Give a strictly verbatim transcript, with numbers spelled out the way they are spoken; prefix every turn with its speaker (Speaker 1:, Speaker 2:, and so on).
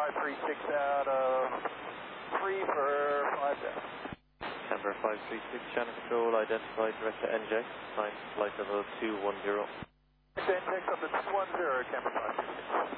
Speaker 1: five three six out of three for five depth.
Speaker 2: Canberra five three six, channel control, identified director N J, time flight level two one zero.
Speaker 1: Then take up to two one zero, Canberra five three six.